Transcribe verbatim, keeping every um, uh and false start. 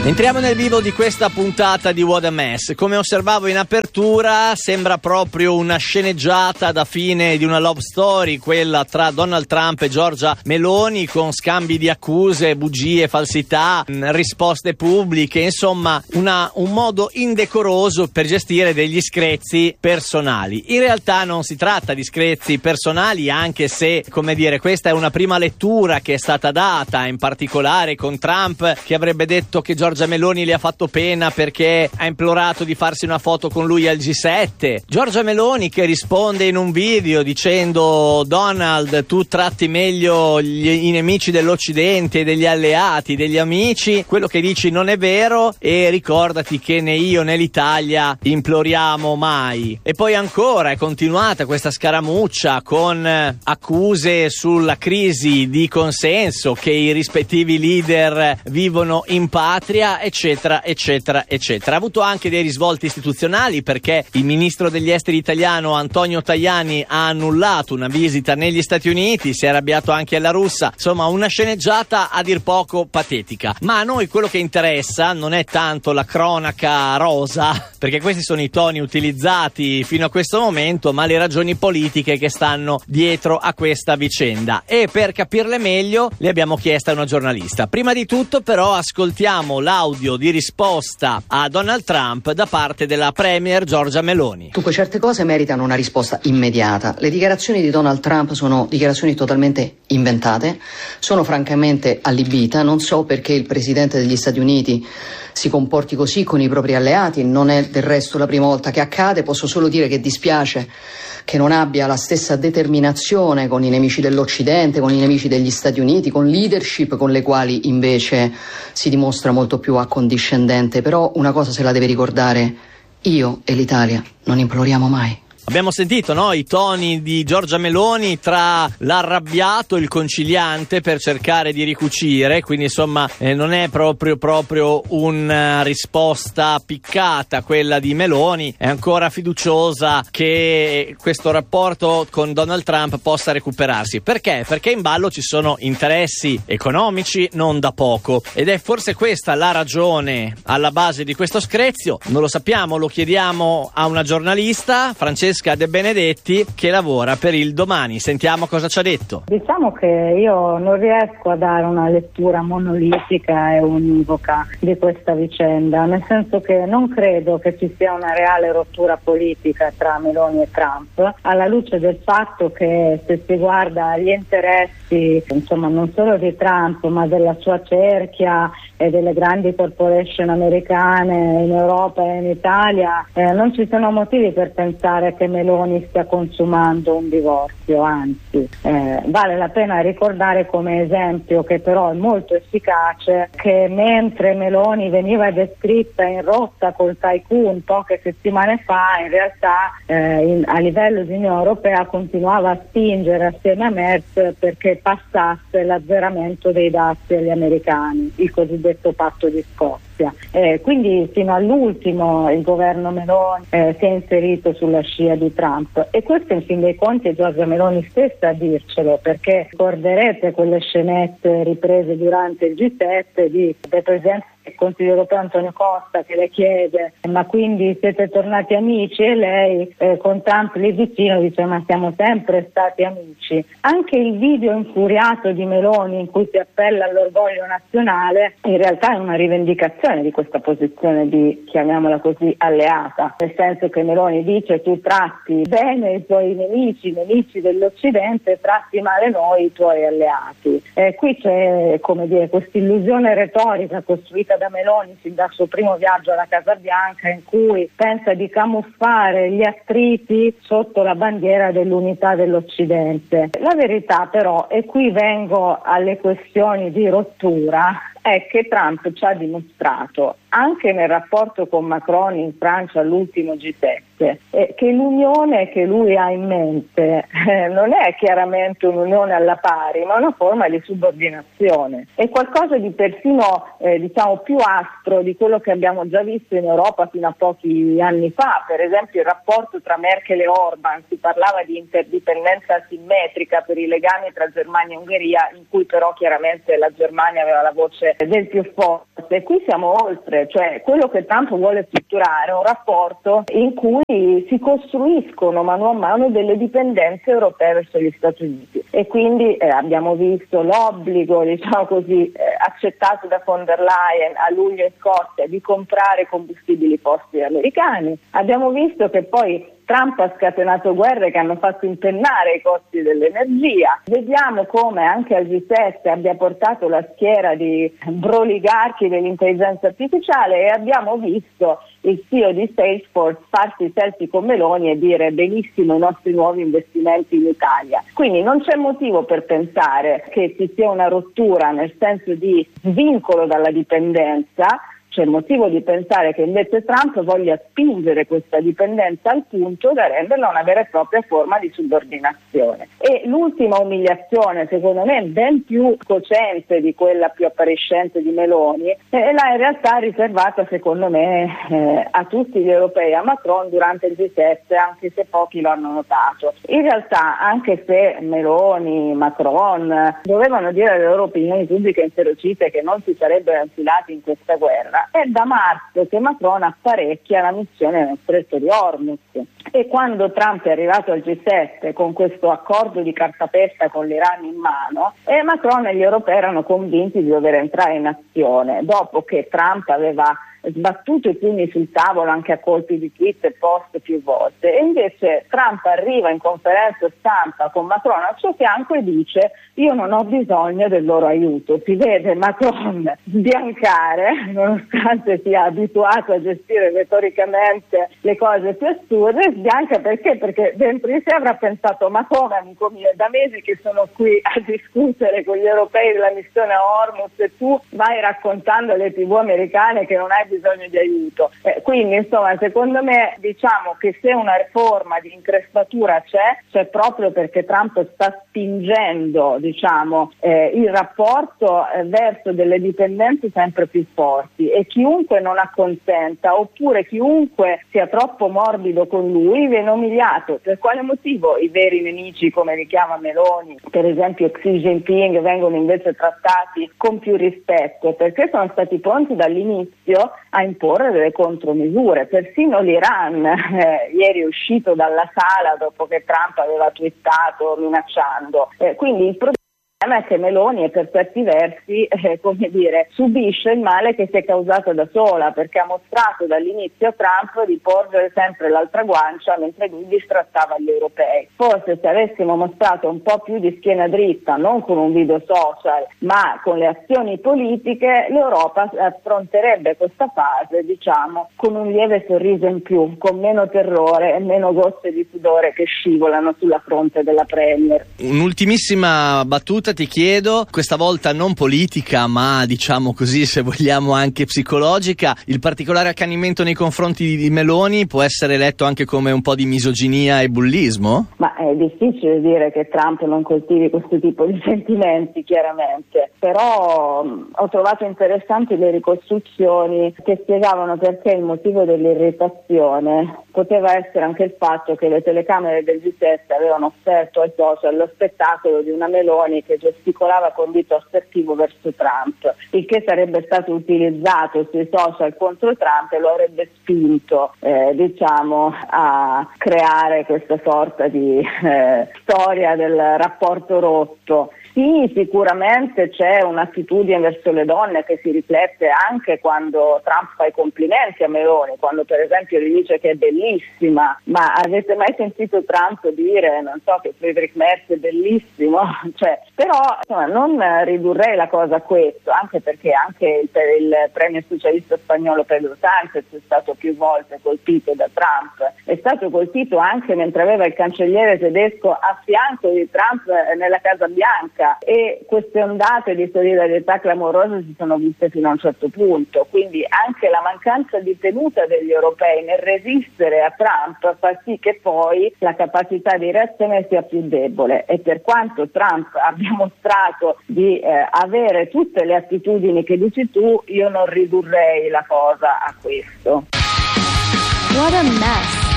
Entriamo nel vivo di questa puntata di What a Mess. Come osservavo in apertura, sembra proprio una sceneggiata da fine di una love story, quella tra Donald Trump e Giorgia Meloni, con scambi di accuse, bugie, falsità, risposte pubbliche, insomma una, un modo indecoroso per gestire degli screzi personali. In realtà non si tratta di screzi personali, anche se, come dire, questa è una prima lettura che è stata data, in particolare con Trump che avrebbe detto che Giorgia Meloni le ha fatto pena perché ha implorato di farsi una foto con lui al G sette. Giorgia Meloni che risponde in un video dicendo: Donald, tu tratti meglio gli, i nemici dell'Occidente, degli alleati, degli amici, quello che dici non è vero e ricordati che né io né l'Italia imploriamo mai. E poi ancora è continuata questa scaramuccia con accuse sulla crisi di consenso che i rispettivi leader vivono in patria, eccetera eccetera eccetera. Ha avuto anche dei risvolti istituzionali perché il ministro degli esteri italiano Antonio Tajani ha annullato una visita negli Stati Uniti, si è arrabbiato anche alla russa, insomma una sceneggiata a dir poco patetica. Ma a noi quello che interessa non è tanto la cronaca rosa, perché questi sono i toni utilizzati fino a questo momento, ma le ragioni politiche che stanno dietro a questa vicenda, e per capirle meglio le abbiamo chiesto a una giornalista. Prima di tutto però ascoltiamo la audio di risposta a Donald Trump da parte della premier Giorgia Meloni. Dunque, certe cose meritano una risposta immediata. Le dichiarazioni di Donald Trump sono dichiarazioni totalmente inventate, sono francamente allibita, non so perché il presidente degli Stati Uniti si comporti così con i propri alleati, non è del resto la prima volta che accade. Posso solo dire che dispiace che non abbia la stessa determinazione con i nemici dell'Occidente, con i nemici degli Stati Uniti, con leadership con le quali invece si dimostra molto più accondiscendente. Però una cosa se la deve ricordare: io e l'Italia non imploriamo mai. Abbiamo sentito, no, i toni di Giorgia Meloni tra l'arrabbiato e il conciliante per cercare di ricucire, quindi insomma eh, non è proprio proprio una risposta piccata quella di Meloni, è ancora fiduciosa che questo rapporto con Donald Trump possa recuperarsi. Perché? Perché in ballo ci sono interessi economici non da poco, ed è forse questa la ragione alla base di questo screzio. Non lo sappiamo, lo chiediamo a una giornalista, Francesca De Benedetti, che lavora per il Domani. Sentiamo cosa ci ha detto. Diciamo che io non riesco a dare una lettura monolitica e univoca di questa vicenda, nel senso che non credo che ci sia una reale rottura politica tra Meloni e Trump, alla luce del fatto che, se si guarda gli interessi, insomma, non solo di Trump ma della sua cerchia e delle grandi corporation americane in Europa e in Italia, eh, non ci sono motivi per pensare che Meloni stia consumando un divorzio, anzi eh, vale la pena ricordare come esempio, che però è molto efficace, che mentre Meloni veniva descritta in rotta col tycoon poche settimane fa, in realtà eh, in, a livello di Unione Europea continuava a spingere assieme a Merz perché passasse l'azzeramento dei dazi agli americani, il cosiddetto patto di Scozia. Eh, quindi fino all'ultimo il governo Meloni eh, si è inserito sulla scia di Trump, e questo in fin dei conti è Giorgia Meloni stessa a dircelo, perché ricorderete quelle scenette riprese durante il G sette di, del presidente del Consiglio europeo Antonio Costa che le chiede: ma quindi siete tornati amici? E lei eh, con Trump lì vicino dice: ma siamo sempre stati amici. Anche il video infuriato di Meloni in cui si appella all'orgoglio nazionale in realtà è una rivendicazione di questa posizione di, chiamiamola così, alleata, nel senso che Meloni dice: tu tratti bene i tuoi nemici, i nemici dell'Occidente, tratti male noi, i tuoi alleati. Eh, qui c'è, come dire, questa illusione retorica costruita da Meloni sin dal suo primo viaggio alla Casa Bianca, in cui pensa di camuffare gli attriti sotto la bandiera dell'unità dell'Occidente. La verità però, e qui vengo alle questioni di rottura, è che Trump ci ha dimostrato, anche nel rapporto con Macron in Francia all'ultimo G sette, eh, che l'unione che lui ha in mente eh, non è chiaramente un'unione alla pari, ma una forma di subordinazione. È qualcosa di persino eh, diciamo più aspro di quello che abbiamo già visto in Europa fino a pochi anni fa. Per esempio il rapporto tra Merkel e Orban, si parlava di interdipendenza asimmetrica per i legami tra Germania e Ungheria, in cui però chiaramente la Germania aveva la voce interesse del più forte. Qui siamo oltre, cioè quello che Trump vuole strutturare è un rapporto in cui si costruiscono mano a mano delle dipendenze europee verso gli Stati Uniti, e quindi eh, abbiamo visto l'obbligo, diciamo così, eh, accettato da von der Leyen a luglio in Scozia di comprare combustibili fossili americani. Abbiamo visto che poi Trump ha scatenato guerre che hanno fatto impennare i costi dell'energia. Vediamo come anche al G sette abbia portato la schiera di broligarchi dell'intelligenza artificiale, e abbiamo visto il C E O di Salesforce farsi selfie con Meloni e dire benissimo i nostri nuovi investimenti in Italia. Quindi non c'è motivo per pensare che ci sia una rottura nel senso di svincolo dalla dipendenza. C'è motivo di pensare che invece Trump voglia spingere questa dipendenza al punto da renderla una vera e propria forma di subordinazione. E l'ultima umiliazione, secondo me ben più cocente di quella più appariscente di Meloni, è la in realtà riservata secondo me eh, a tutti gli europei, a Macron durante il G sette, anche se pochi lo hanno notato. In realtà, anche se Meloni, Macron dovevano dire alle loro opinioni pubbliche inferocite che non si sarebbero infilati in questa guerra, è da marzo che Macron apparecchia la missione nel stretto di Hormuz, e quando Trump è arrivato al G sette con questo accordo di cartapesta con l'Iran in mano, eh, Macron e gli europei erano convinti di dover entrare in azione, dopo che Trump aveva sbattuto i pugni sul tavolo anche a colpi di tweet e post più volte, e invece Trump arriva in conferenza stampa con Macron al suo fianco e dice: io non ho bisogno del loro aiuto. Si vede Macron sbiancare, nonostante sia abituato a gestire retoricamente le cose più assurde. Sbianca perché? Perché dentro di sé avrà pensato: ma come, amico mio, da mesi che sono qui a discutere con gli europei della missione a Hormuz e tu vai raccontando alle tv americane che non hai bisogno di aiuto. Eh, quindi insomma, secondo me, diciamo che se una riforma di increspatura c'è, c'è proprio perché Trump sta spingendo, diciamo, eh, il rapporto eh, verso delle dipendenze sempre più forti, e chiunque non acconsenta, oppure chiunque sia troppo morbido con lui, viene umiliato. Per quale motivo i veri nemici, come li chiama Meloni, per esempio Xi Jinping, vengono invece trattati con più rispetto? Perché sono stati pronti dall'inizio a imporre delle contromisure. Persino l'Iran eh, ieri è uscito dalla sala dopo che Trump aveva twittato minacciando. Eh, quindi il problema è che Meloni è per certi versi, eh, come dire, subisce il male che si è causato da sola, perché ha mostrato dall'inizio a Trump di porgere sempre l'altra guancia mentre lui distrattava gli europei. Forse se avessimo mostrato un po' più di schiena dritta, non con un video social, ma con le azioni politiche, l'Europa affronterebbe questa fase, diciamo, con un lieve sorriso in più, con meno terrore e meno gocce di sudore che scivolano sulla fronte della Premier. Un'ultimissima battuta ti chiedo, questa volta non politica, ma diciamo così, se vogliamo anche psicologica. Il particolare accanimento nei confronti di Meloni può essere letto anche come un po' di misoginia e bullismo? Ma è difficile dire che Trump non coltivi questo tipo di sentimenti, chiaramente, però mh, ho trovato interessanti le ricostruzioni che spiegavano perché il motivo dell'irritazione poteva essere anche il fatto che le telecamere del G sette avevano offerto ai social lo spettacolo di una Meloni che gesticolava con dito assertivo verso Trump, il che sarebbe stato utilizzato sui social contro Trump e lo avrebbe spinto eh, diciamo a creare questa sorta di eh, storia del rapporto rotto. Sì, sicuramente c'è un'attitudine verso le donne che si riflette anche quando Trump fa i complimenti a Meloni, quando per esempio gli dice che è bellissima. Ma avete mai sentito Trump dire, non so, che Friedrich Merz è bellissimo? Cioè, però insomma, non ridurrei la cosa a questo, anche perché anche il, il premio socialista spagnolo Pedro Sánchez è stato più volte colpito da Trump, è stato colpito anche mentre aveva il cancelliere tedesco a fianco di Trump nella Casa Bianca, e queste ondate di solidarietà clamorose si sono viste fino a un certo punto. Quindi anche la mancanza di tenuta degli europei nel resistere a Trump fa sì che poi la capacità di reazione sia più debole, e per quanto Trump abbia mostrato di eh, avere tutte le attitudini che dici tu, io non ridurrei la cosa a questo. What a mess.